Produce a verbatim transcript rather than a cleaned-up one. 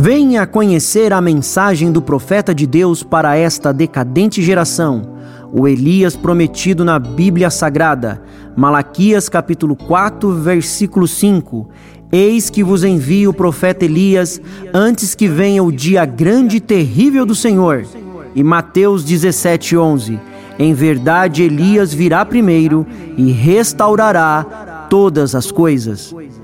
Venha conhecer a mensagem do profeta de Deus para esta decadente geração, o Elias prometido na Bíblia Sagrada. Malaquias capítulo quatro, versículo cinco. Eis que vos envio o profeta Elias, antes que venha o dia grande e terrível do Senhor. E Mateus dezessete, onze. Em verdade, Elias virá primeiro e restaurará todas as coisas.